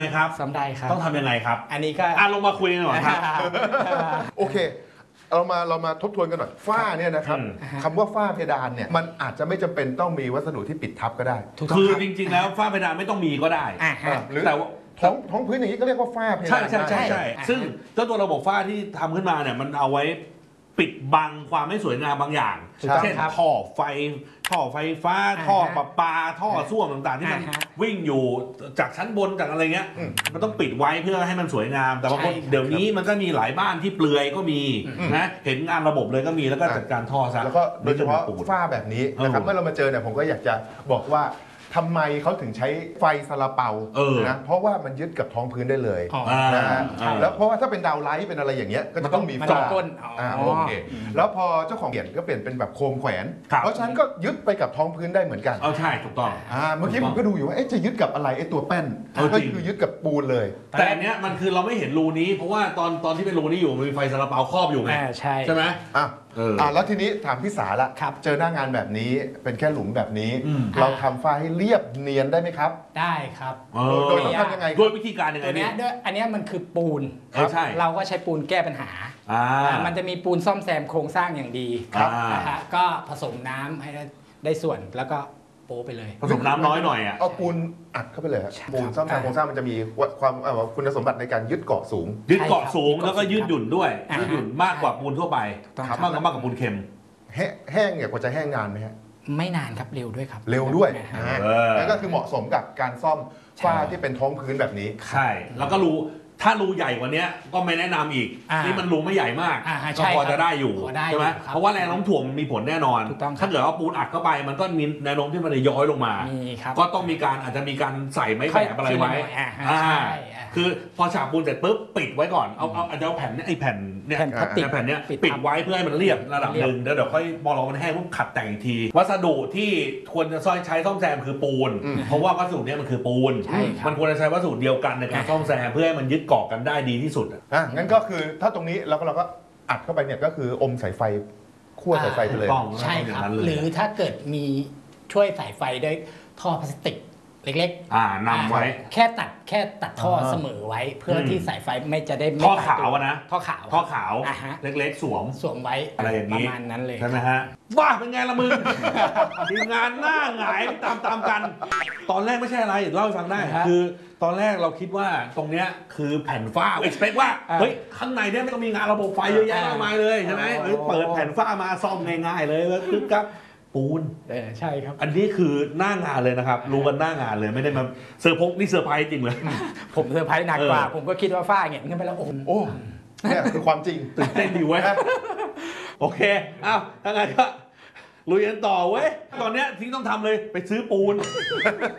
ครับซ่อมได้ครับต้องทำยังไงครับอันนี้ก็ลงมาคุยกันหน่อยครับโอเคเรามาทบทวนกันหน่อยฝ้าเนี่ยนะครับคำว่าฝ้าเพดานเนี่ยมันอาจจะไม่จำเป็นต้องมีวัสดุที่ปิดทับก็ได้คือจริงๆแล้วฝ้าเพดานไม่ต้องมีก็ได้หรือแต่ว่าท้องพื้นอย่างนี้ก็เรียกว่าฝ้าเพดานใช่ซึ่งเจ้าตัวระบบฝ้าที่ทำขึ้นมาเนี่ยมันเอาไว้ปิดบังความไม่สวยงามบางอย่างเช่นท่อไฟฟ้าท่อประปาท่อส้วมต่างๆที่มันวิ่งอยู่จากชั้นบนจากอะไรเงี้ยมันต้องปิดไว้เพื่อให้มันสวยงามแต่บางคนเดี๋ยวนี้มันก็มีหลายบ้านที่เปลือยก็มีนะเห็นงานระบบเลยก็มีแล้วก็จัดการท่อซะแล้วก็โดยเฉพาะฝ้าแบบนี้นะครับเมื่อเรามาเจอเนี่ยผมก็อยากจะบอกว่าทำไมเขาถึงใช้ไฟซาลาเปานะเพราะว่ามันยึดกับท้องพื้นได้เลยนะฮะแล้วเพราะว่าถ้าเป็นดาวไลท์เป็นอะไรอย่างเงี้ยก็จะต้องมีฝ้าโอเคแล้วพอเจ้าของเปลี่ยนก็เปลี่ยนเป็นแบบโคมแขวนเพราะฉะนั้นก็ยึดไปกับท้องพื้นได้เหมือนกันใช่ถูกต้องเมื่อกี้ผมก็ดูอยู่ว่าจะยึดกับอะไรไอ้ตัวแป้นก็คือยึดกับปูนเลยแต่อันเนี้ยมันคือเราไม่เห็นรูนี้เพราะว่าตอนที่เป็นรูนี้อยู่มันมีไฟซาลาเปาครอบอยู่ไงใช่ไหมแล้วทีนี้ถามพี่สาละเจอหน้างานแบบนี้เป็นแค่หลุมแบบนี้เราทำฝ้าให้เรียบเนียนได้ไหมครับได้ครับโดยต้องทำยังไงโดยวิธีการยังไงเนี่ยอันนี้มันคือปูนเราก็ใช้ปูนแก้ปัญหามันจะมีปูนซ่อมแซมโครงสร้างอย่างดีนะฮะก็ผสมน้ำให้ได้ส่วนแล้วก็โป๊ไปเลยผสมน้ำน้อยหน่อยเอาปูนอัดเข้าไปเลยปูนซ่อมแซมโครงสร้างมันจะมีความคุณสมบัติในการยึดเกาะสูงแล้วก็ยืดหยุ่นด้วยยืดหยุ่นมากกว่าปูนทั่วไปมากกว่าปูนเค็มแห้งเนี่ยกว่าจะแห้งนานไหมฮะไม่นานครับเร็วด้วยครับเร็วด้วยนั่นก็คือเหมาะสมกับการซ่อมฝ้าที่เป็นท้องพื้นแบบนี้ใช่แล้วก็ถ้ารูใหญ่กว่านี้ก็ไม่แนะนำอีกนี่มันรูไม่ใหญ่มากก็พอจะได้อยู่ใช่ไหมเพราะว่าแรงโน้มถ่วงมีผลแน่นอนถ้าเกิดว่าปูนอัดเข้าไปมันก็มีแนวโน้มที่มันจะย้อยลงมาก็ต้องอาจจะมีการใส่ไม้แบบอะไรไว้คือพอฉาบปูนเสร็จปุ๊บปิดไว้ก่อนอาจจะเอาแผ่นนี้แผ่นนี้ปิดไว้เพื่อให้มันเรียบระดับหนึ่งแล้วเดี๋ยวค่อยพอเรามันแห้งปุ๊บขัดแต่งอีกทีวัสดุที่ควรจะใช้ซ่อมแซมคือปูนเพราะว่าวัสดุนี้มันคือปูนมันควรจะใช้วัสดุเดียวกันในการซ่อมแซมเพื่อให้มันยึดเกาะกันได้ดีที่สุดงั้นก็คือถ้าตรงนี้เราก็อัดเข้าไปเนี่ยก็คืออมสายไฟขั้วสายไฟไปเลยใช่ครับหรือถ้าเกิดมีช่วยสายไฟด้วยท่อพลาสติกเล็กๆนำไว้แค่ตัดท่อเสมอไว้เพื่อที่สายไฟไม่จะได้ท่อขาวนะท่อขาวเล็กๆสวมไว้อะไรอย่างนี้ประมาณนั้นเลยใช่ไหมฮะว่าเป็นไงละมึงทีมงานหน้าหงายตามกันตอนแรกไม่ใช่อะไรเล่าให้ฟังได้คือตอนแรกเราคิดว่าตรงเนี้ยคือแผ่นฝ้าเอ็กซ์เพคว่าเฮ้ยข้างในเนี่ยไม่ต้องมีงานระบบไฟเยอะแยะมากมายเลยใช่ไหมเปิดแผ่นฝ้ามาซ่อมง่ายๆเลยแล้วปึ๊บครับปูนใช่ครับอันนี้คือหน้างานเลยนะครับรู้กันหน้างานเลยไม่ได้มาเซอร์พกนี่เซอร์ไพรส์จริงเลยผมเซอร์ไพรส์หนักกว่าผมก็คิดว่าฝ้าเงี้ยขึ้นไปแล้วโอ้เนี่ยคือความจริงตื่นเต้นดีเว้ยโอเคถ้างั้นก็ลุยกันต่อเว้ยตอนเนี้ยที่ต้องทำเลยไปซื้อปูน